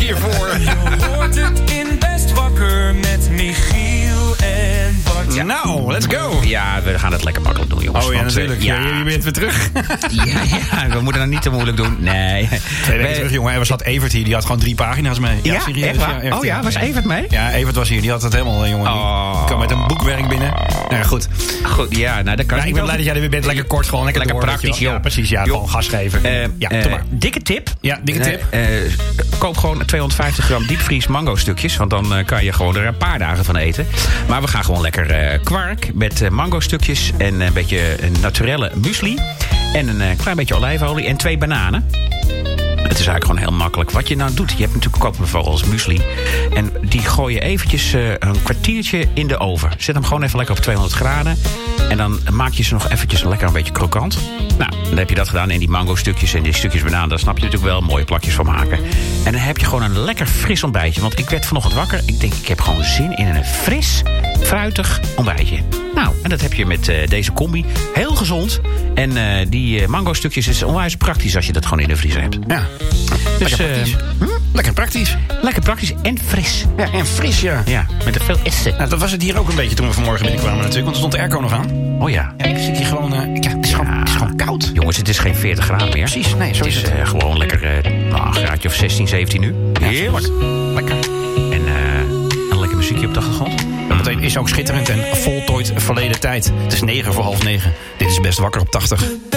hiervoor. Je hoort het in Best Wakker met Michiel en Bart. Ja. Nou, let's go. Ja, we gaan het lekker makkelijk doen, jongens. Oh ja, Want, natuurlijk. Je bent weer terug. ja, we moeten het niet te moeilijk doen. Nee. 2 weken terug, jongen. Er zat Evert hier, die had gewoon 3 pagina's mee. Ja, serieus. echt waar? Ja, echt, oh ja, was Evert mee? Ja, Evert was hier. Die had het helemaal, jongen. Die kwam met een boekwerk binnen. Nou ja, goed. Goed, ja, nou, dat kan Ik ben blij dat jij er weer bent. Lekker kort, gewoon lekker door, praktisch, joh. Ja, precies. Ja, gewoon gas geven. Doe maar. Dikke tip. Ja, dikke tip. Koop gewoon 250 gram diepvries mango stukjes. Want dan kan je gewoon er een paar dagen van eten. Maar we gaan gewoon lekker kwark met mango stukjes. En een beetje naturelle muesli. En een klein beetje olijfolie. En 2 bananen. Het is eigenlijk gewoon heel makkelijk. Wat je nou doet, je hebt natuurlijk ook bijvoorbeeld misluis. En die gooi je eventjes een kwartiertje in de oven. Zet hem gewoon even lekker op 200 graden. En dan maak je ze nog eventjes lekker een beetje krokant. Nou, dan heb je dat gedaan. En die mango stukjes en die stukjes banaan, daar snap je natuurlijk wel mooie plakjes van maken. En dan heb je gewoon een lekker fris ontbijtje. Want ik werd vanochtend wakker. Ik denk, ik heb gewoon zin in een fris, fruitig ontbijtje. Nou, en dat heb je met deze combi. Heel gezond. En die mango stukjes is onwijs praktisch als je dat gewoon in de vriezer hebt. Ja. Dus, lekker praktisch. Lekker praktisch en fris. Ja, en fris, ja. Ja, met veel essen. Nou, dat was het hier ook een beetje toen we vanmorgen binnenkwamen natuurlijk. Want er stond de airco nog aan. Oh ja. Ja, ik zit hier gewoon... het is gewoon koud. Jongens, het is geen 40 graden meer. Precies, nee, zo het is is het. gewoon lekker een graadje of 16, 17 nu. Heerlijk. Lekker. En een lekker muziekje op de achtergrond. Dat is ook schitterend en voltooid verleden tijd. Het is 9:45. Dit is Best Wakker op 80.